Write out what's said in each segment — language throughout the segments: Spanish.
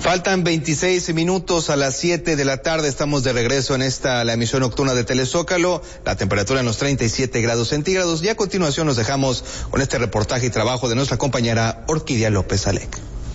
Faltan 26 minutos a las 7 de la tarde. Estamos de regreso en la emisión nocturna de Telezócalo. La temperatura en los 37 grados centígrados. Y a continuación nos dejamos con este reportaje y trabajo de nuestra compañera Orquídea López Alec.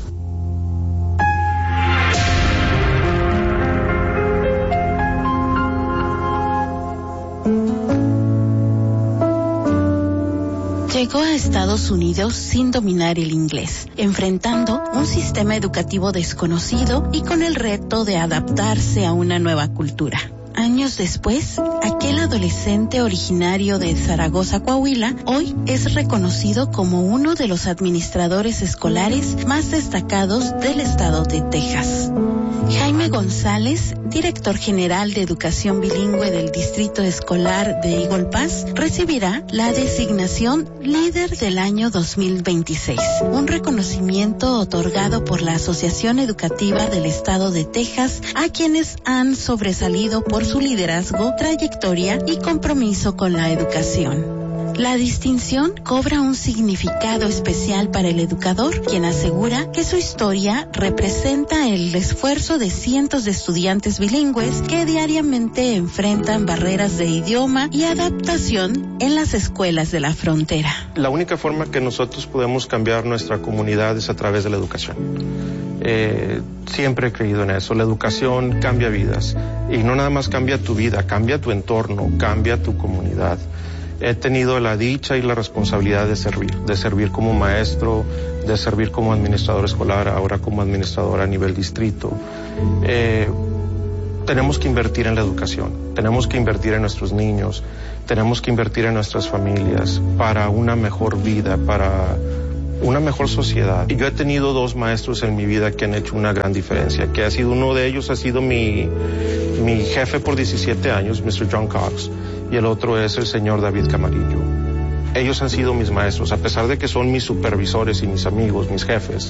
Llegó a Estados Unidos sin dominar el inglés, enfrentando un sistema educativo desconocido y con el reto de adaptarse a una nueva cultura. Años después, aquel adolescente originario de Zaragoza, Coahuila, hoy es reconocido como uno de los administradores escolares más destacados del estado de Texas. Jaime González, director general de Educación Bilingüe del Distrito Escolar de Eagle Pass, recibirá la designación Líder del Año 2026, un reconocimiento otorgado por la Asociación Educativa del Estado de Texas a quienes han sobresalido por su liderazgo, trayectoria y compromiso con la educación. La distinción cobra un significado especial para el educador, quien asegura que su historia representa el esfuerzo de cientos de estudiantes bilingües que diariamente enfrentan barreras de idioma y adaptación en las escuelas de la frontera. La única forma que nosotros podemos cambiar nuestra comunidad es a través de la educación. Siempre he creído en eso. La educación cambia vidas. Y no nada más cambia tu vida, cambia tu entorno, cambia tu comunidad. He tenido la dicha y la responsabilidad de servir como maestro, de servir como administrador escolar, ahora como administrador a nivel distrito. Tenemos que invertir en la educación, tenemos que invertir en nuestros niños, tenemos que invertir en nuestras familias para una mejor vida, para una mejor sociedad. Y yo he tenido 2 maestros en mi vida que han hecho una gran diferencia, que ha sido uno de ellos, ha sido mi jefe por 17 años, Mr. John Cox, y el otro es el señor David Camarillo. Ellos han sido mis maestros, a pesar de que son mis supervisores y mis amigos, mis jefes,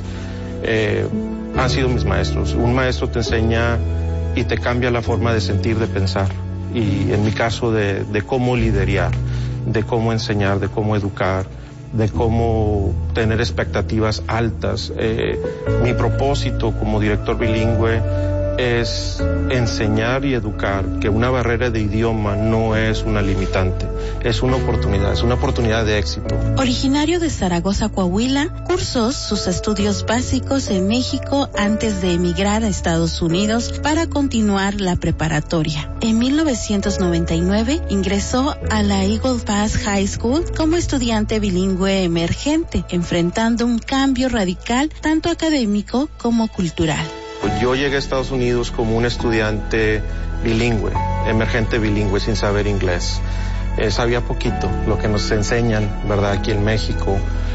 han sido mis maestros. Un maestro te enseña y te cambia la forma de sentir, de pensar, y en mi caso de cómo liderar, de cómo enseñar, de cómo educar, de cómo tener expectativas altas. Mi propósito como director bilingüe es enseñar y educar que una barrera de idioma no es una limitante, es una oportunidad de éxito. Originario de Zaragoza, Coahuila, cursó sus estudios básicos en México antes de emigrar a Estados Unidos para continuar la preparatoria. En 1999 ingresó a la Eagle Pass High School como estudiante bilingüe emergente, enfrentando un cambio radical tanto académico como cultural. Yo llegué a Estados Unidos como un estudiante bilingüe, emergente bilingüe, sin saber inglés. Sabía poquito lo que nos enseñan, ¿verdad?, aquí en México.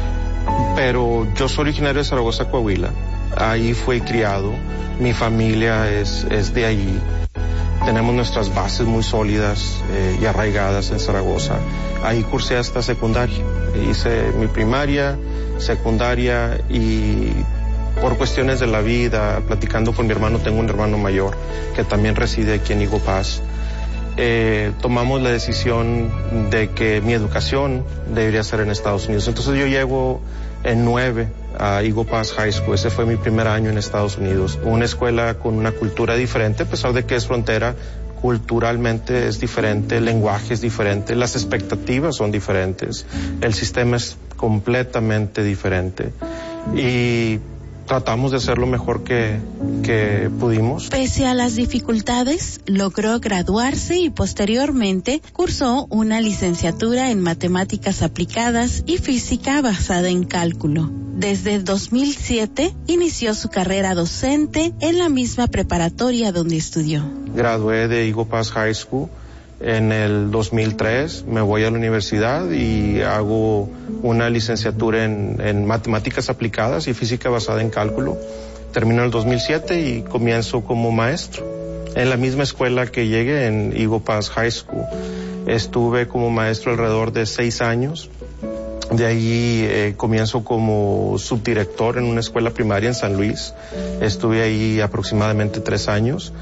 Pero yo soy originario de Zaragoza, Coahuila. Ahí fui criado. Mi familia es de allí. Tenemos nuestras bases muy sólidas y arraigadas en Zaragoza. Ahí cursé hasta secundaria. Hice mi primaria, secundaria y por cuestiones de la vida, platicando con mi hermano, tengo un hermano mayor que también reside aquí en Eagle Pass, tomamos la decisión de que mi educación debería ser en Estados Unidos. Entonces yo llego en 9 a Eagle Pass High School. Ese fue mi primer año en Estados Unidos. Una escuela con una cultura diferente, a pesar de que es frontera, culturalmente es diferente, el lenguaje es diferente, las expectativas son diferentes, el sistema es completamente diferente. Y tratamos de hacer lo mejor que pudimos. Pese a las dificultades, logró graduarse y posteriormente cursó una licenciatura en matemáticas aplicadas y física basada en cálculo. Desde 2007 inició su carrera docente en la misma preparatoria donde estudió. Gradué de Eagle Pass High School en el 2003, me voy a la universidad y hago una licenciatura en matemáticas aplicadas y física basada en cálculo. Termino en el 2007 y comienzo como maestro en la misma escuela que llegué, en Eagle Pass High School. Estuve como maestro alrededor de 6 años. De ahí comienzo como subdirector en una escuela primaria en San Luis. Estuve ahí aproximadamente 3 años.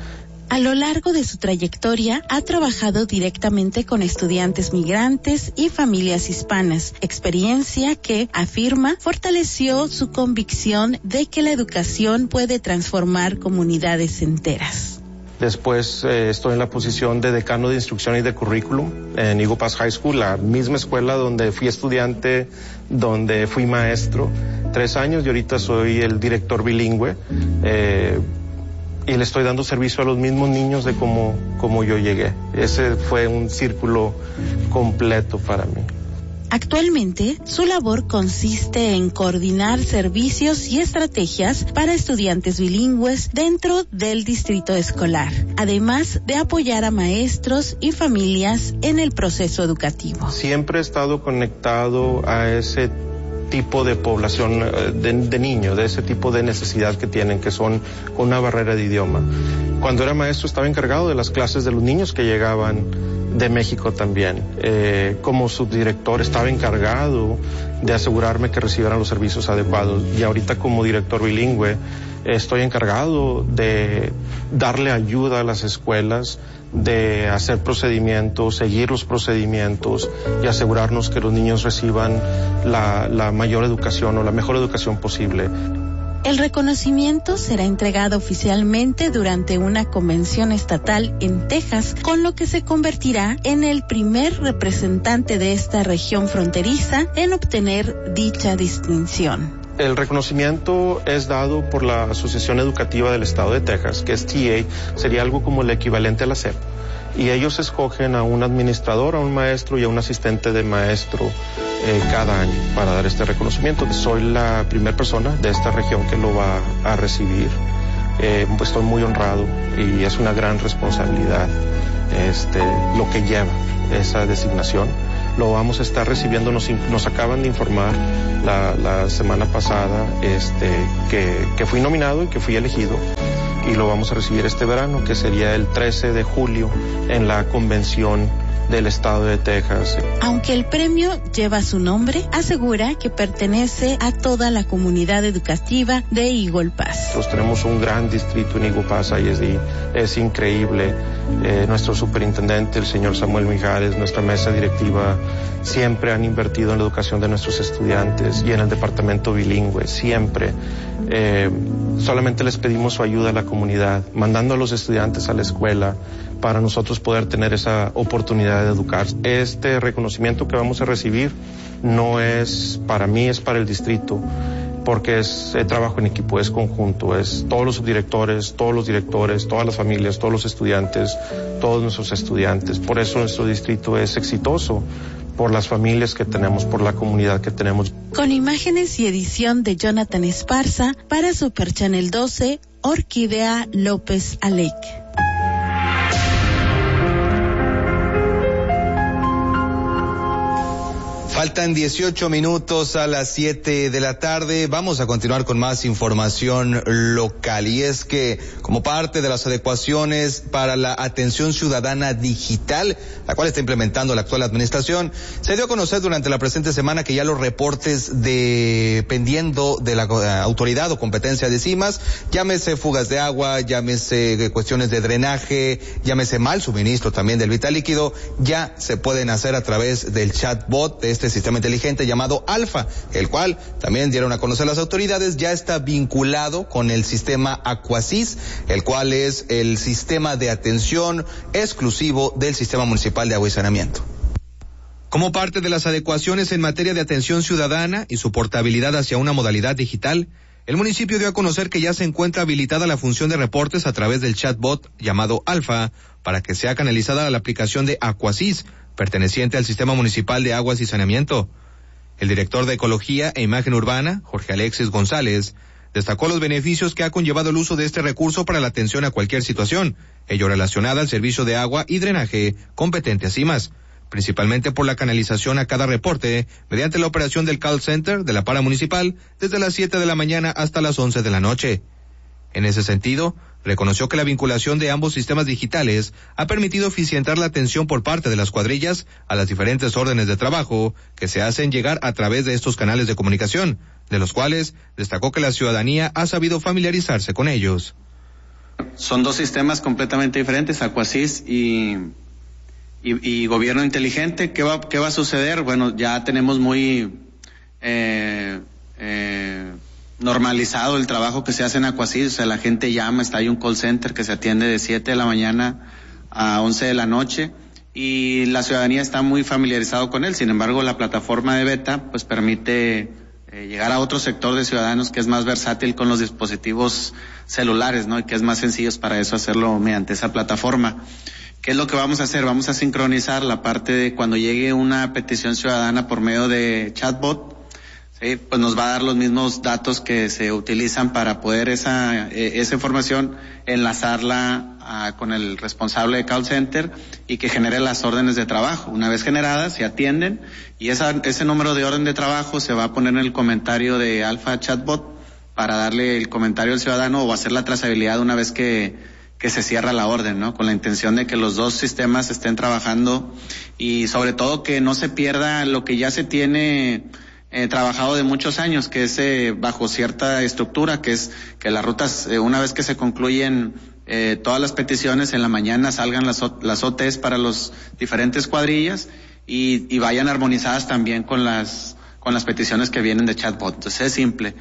A lo largo de su trayectoria, ha trabajado directamente con estudiantes migrantes y familias hispanas, experiencia que, afirma, fortaleció su convicción de que la educación puede transformar comunidades enteras. Después estoy en la posición de decano de instrucción y de currículum en Eagle Pass High School, la misma escuela donde fui estudiante, donde fui maestro 3 años, y ahorita soy el director bilingüe. Y le estoy dando servicio a los mismos niños de como yo llegué. Ese fue un círculo completo para mí. Actualmente, su labor consiste en coordinar servicios y estrategias para estudiantes bilingües dentro del distrito escolar, además de apoyar a maestros y familias en el proceso educativo. Siempre he estado conectado a ese tipo de población de niños, de ese tipo de necesidad que tienen, que son una barrera de idioma. Cuando era maestro estaba encargado de las clases de los niños que llegaban de México también. Como subdirector estaba encargado de asegurarme que recibieran los servicios adecuados, y ahorita como director bilingüe estoy encargado de darle ayuda a las escuelas, de hacer procedimientos, seguir los procedimientos y asegurarnos que los niños reciban la mayor educación o la mejor educación posible. El reconocimiento será entregado oficialmente durante una convención estatal en Texas, con lo que se convertirá en el primer representante de esta región fronteriza en obtener dicha distinción. El reconocimiento es dado por la Asociación Educativa del Estado de Texas, que es TA, sería algo como el equivalente a la SEP. Y ellos escogen a un administrador, a un maestro y a un asistente de maestro cada año para dar este reconocimiento. Soy la primera persona de esta región que lo va a recibir. Pues estoy muy honrado y es una gran responsabilidad lo que lleva esa designación. Lo vamos a estar recibiendo, nos acaban de informar la semana pasada que fui nominado y que fui elegido, y lo vamos a recibir este verano, que sería el 13 de julio en la convención del estado de Texas. Aunque el premio lleva su nombre, asegura que pertenece a toda la comunidad educativa de Eagle Pass. Nosotros tenemos un gran distrito en Eagle Pass ISD, es increíble. Nuestro superintendente, el señor Samuel Mijares, nuestra mesa directiva, siempre han invertido en la educación de nuestros estudiantes y en el departamento bilingüe, siempre. Solamente les pedimos su ayuda a la comunidad, mandando a los estudiantes a la escuela para nosotros poder tener esa oportunidad de educarse. Este reconocimiento que vamos a recibir no es para mí, es para el distrito, porque es trabajo en equipo, es conjunto, es todos los subdirectores, todos los directores, todas las familias, todos los estudiantes, todos nuestros estudiantes. Por eso nuestro distrito es exitoso, por las familias que tenemos, por la comunidad que tenemos. Con imágenes y edición de Jonathan Esparza, para Super Channel 12, Orquídea López Alec. Faltan 18 minutos a las 7 de la tarde. Vamos a continuar con más información local. Y es que, como parte de las adecuaciones para la atención ciudadana digital, la cual está implementando la actual administración, se dio a conocer durante la presente semana que ya los reportes dependiendo de la autoridad o competencia de CIMAS, llámese fugas de agua, llámese cuestiones de drenaje, llámese mal suministro también del vital líquido, ya se pueden hacer a través del chatbot de este sistema inteligente llamado Alfa, el cual también dieron a conocer las autoridades, ya está vinculado con el sistema Aquasys, el cual es el sistema de atención exclusivo del Sistema Municipal de Agua y Saneamiento. Como parte de las adecuaciones en materia de atención ciudadana y su portabilidad hacia una modalidad digital, el municipio dio a conocer que ya se encuentra habilitada la función de reportes a través del chatbot llamado Alfa para que sea canalizada a la aplicación de Aquasys, perteneciente al Sistema Municipal de Aguas y Saneamiento. El director de Ecología e Imagen Urbana, Jorge Alexis González, destacó los beneficios que ha conllevado el uso de este recurso para la atención a cualquier situación, ello relacionada al servicio de agua y drenaje competente a CIMAS, principalmente por la canalización a cada reporte mediante la operación del call center de la Para Municipal desde las 7 de la mañana hasta las 11 de la noche. En ese sentido, reconoció que la vinculación de ambos sistemas digitales ha permitido eficientar la atención por parte de las cuadrillas a las diferentes órdenes de trabajo que se hacen llegar a través de estos canales de comunicación, de los cuales destacó que la ciudadanía ha sabido familiarizarse con ellos. Son dos sistemas completamente diferentes, Aquasys y gobierno inteligente. ¿Qué va a suceder? Bueno, ya tenemos muy normalizado el trabajo que se hace en Aquasys. O sea, la gente llama, hay un call center que se atiende de 7 de la mañana a 11 de la noche y la ciudadanía está muy familiarizado con él. Sin embargo, la plataforma de beta pues permite llegar a otro sector de ciudadanos que es más versátil con los dispositivos celulares, ¿no? Y que es más sencillo para eso hacerlo mediante esa plataforma. ¿Qué es lo que vamos a hacer? Vamos a sincronizar la parte de cuando llegue una petición ciudadana por medio de chatbot, ¿sí? Pues nos va a dar los mismos datos que se utilizan para poder esa información enlazarla con el responsable de call center y que genere las órdenes de trabajo. Una vez generadas, se atienden y ese número de orden de trabajo se va a poner en el comentario de Alfa Chatbot para darle el comentario al ciudadano o hacer la trazabilidad una vez que se cierra la orden, ¿no? Con la intención de que los dos sistemas estén trabajando y sobre todo que no se pierda lo que ya se tiene trabajado de muchos años, que es bajo cierta estructura, que es que las rutas, una vez que se concluyen todas las peticiones, en la mañana salgan las OTs para los diferentes cuadrillas y vayan armonizadas también con las peticiones que vienen de chatbot. Entonces es simple.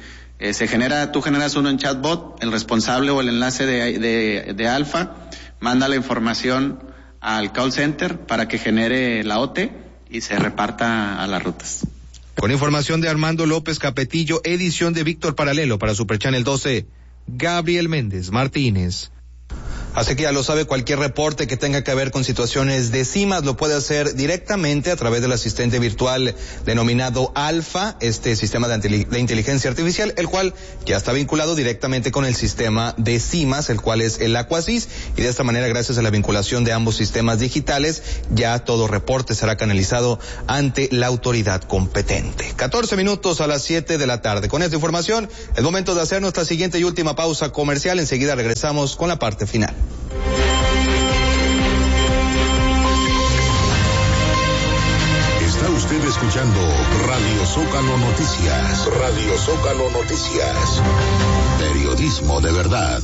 Tú generas uno en chatbot, el responsable o el enlace de Alfa manda la información al call center para que genere la OT y se reparta a las rutas. Con información de Armando López Capetillo, edición de Víctor Paralelo para Super Channel 12, Gabriel Méndez Martínez. Así que ya lo sabe, cualquier reporte que tenga que ver con situaciones de CIMAS lo puede hacer directamente a través del asistente virtual denominado Alfa, este sistema de inteligencia artificial, el cual ya está vinculado directamente con el sistema de CIMAS, el cual es el Aquasys, y de esta manera, gracias a la vinculación de ambos sistemas digitales, ya todo reporte será canalizado ante la autoridad competente. 14 minutos a las 7 de la tarde. Con esta información, es momento de hacer nuestra siguiente y última pausa comercial. Enseguida regresamos con la parte final. Está usted escuchando Radio Zócalo Noticias. Radio Zócalo Noticias. Periodismo de verdad.